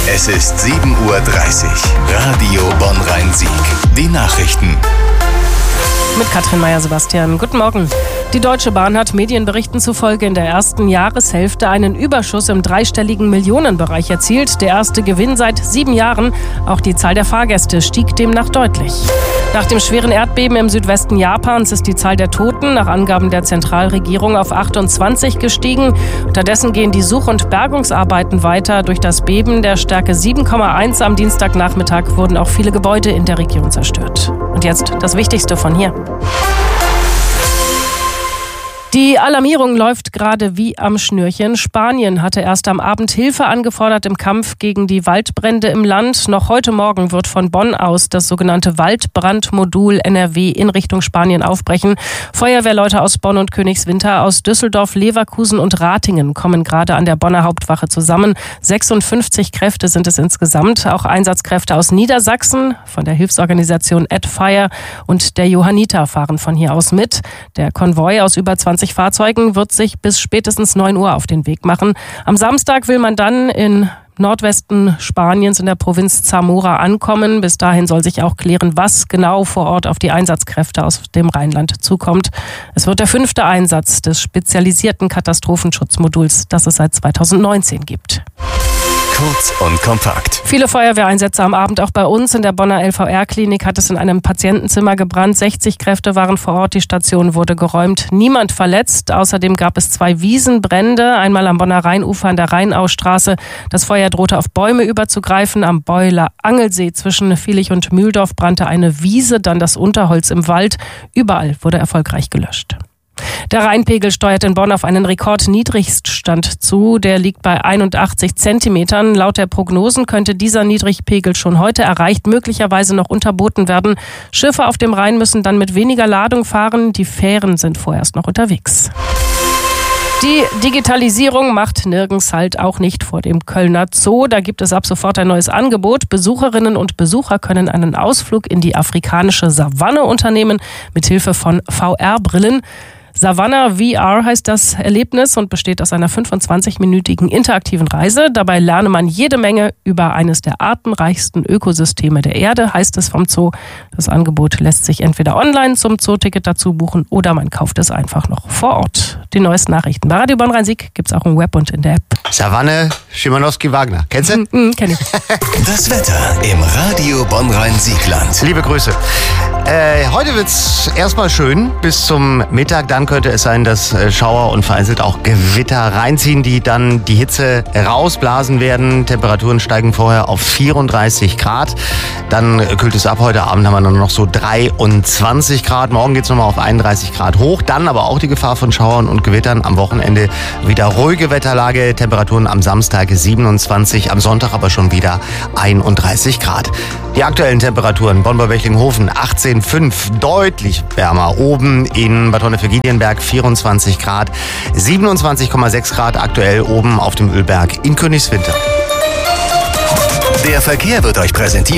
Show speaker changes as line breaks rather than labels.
Es ist 7:30 Uhr. Radio Bonn-Rhein-Sieg. Die Nachrichten.
Mit Katrin Meyer-Sebastian. Guten Morgen. Die Deutsche Bahn hat Medienberichten zufolge in der ersten Jahreshälfte einen Überschuss im dreistelligen Millionenbereich erzielt. Der erste Gewinn seit 7 Jahren. Auch die Zahl der Fahrgäste stieg demnach deutlich. Nach dem schweren Erdbeben im Südwesten Japans ist die Zahl der Toten nach Angaben der Zentralregierung auf 28 gestiegen. Unterdessen gehen die Such- und Bergungsarbeiten weiter. Durch das Beben der Stärke 7,1 am Dienstagnachmittag wurden auch viele Gebäude in der Region zerstört. Und jetzt das Wichtigste von hier. Die Alarmierung läuft gerade wie am Schnürchen. Spanien hatte erst am Abend Hilfe angefordert im Kampf gegen die Waldbrände im Land. Noch heute Morgen wird von Bonn aus das sogenannte Waldbrandmodul NRW in Richtung Spanien aufbrechen. Feuerwehrleute aus Bonn und Königswinter, aus Düsseldorf, Leverkusen und Ratingen kommen gerade an der Bonner Hauptwache zusammen. 56 Kräfte sind es insgesamt. Auch Einsatzkräfte aus Niedersachsen von der Hilfsorganisation AdFire und der Johanniter fahren von hier aus mit. Der Konvoi aus über 20 Fahrzeugen wird sich bis spätestens 9 Uhr auf den Weg machen. Am Samstag will man dann in Nordwesten Spaniens in der Provinz Zamora ankommen. Bis dahin soll sich auch klären, was genau vor Ort auf die Einsatzkräfte aus dem Rheinland zukommt. Es wird der 5. Einsatz des spezialisierten Katastrophenschutzmoduls, das es seit 2019 gibt.
Kurz und kompakt.
Viele Feuerwehreinsätze am Abend auch bei uns. In der Bonner LVR-Klinik hat es in einem Patientenzimmer gebrannt. 60 Kräfte waren vor Ort. Die Station wurde geräumt. Niemand verletzt. Außerdem gab es 2 Wiesenbrände. Einmal am Bonner Rheinufer an der Rheinaustraße. Das Feuer drohte auf Bäume überzugreifen. Am Beuler Angelsee zwischen Vilich und Mühldorf brannte eine Wiese, dann das Unterholz im Wald. Überall wurde erfolgreich gelöscht. Der Rheinpegel steuert in Bonn auf einen Rekordniedrigstand zu. Der liegt bei 81 Zentimetern. Laut der Prognosen könnte dieser Niedrigpegel schon heute erreicht, möglicherweise noch unterboten werden. Schiffe auf dem Rhein müssen dann mit weniger Ladung fahren. Die Fähren sind vorerst noch unterwegs. Die Digitalisierung macht nirgends halt, auch nicht vor dem Kölner Zoo. Da gibt es ab sofort ein neues Angebot. Besucherinnen und Besucher können einen Ausflug in die afrikanische Savanne unternehmen mit Hilfe von VR-Brillen. Savannah VR heißt das Erlebnis und besteht aus einer 25-minütigen interaktiven Reise. Dabei lerne man jede Menge über eines der artenreichsten Ökosysteme der Erde, heißt es vom Zoo. Das Angebot lässt sich entweder online zum Zooticket dazu buchen oder man kauft es einfach noch vor Ort. Die neuesten Nachrichten bei Radio Bonn-Rhein-Sieg gibt es auch im Web und in der App.
Savanne Schimanowski-Wagner. Kennst du?
Kenn ich.
Das Wetter im Radio Bonn-Rhein-Sieg-Land.
Liebe Grüße. Heute wird's erstmal schön bis zum Mittag. Dann könnte es sein, dass Schauer und vereinzelt auch Gewitter reinziehen, die dann die Hitze rausblasen werden. Temperaturen steigen vorher auf 34 Grad. Dann kühlt es ab. Heute Abend haben wir nur noch so 23 Grad. Morgen geht's nochmal auf 31 Grad hoch. Dann aber auch die Gefahr von Schauern und Gewittern. Am Wochenende wieder ruhige Wetterlage. Temperaturen am Samstag 27, am Sonntag aber schon wieder 31 Grad. Die aktuellen Temperaturen: Bonn-Bechtlinghofen 18,5, deutlich wärmer. Oben in Bad Honnef-Giedienberg 24 Grad, 27,6 Grad aktuell oben auf dem Ölberg in Königswinter.
Der Verkehr wird euch präsentiert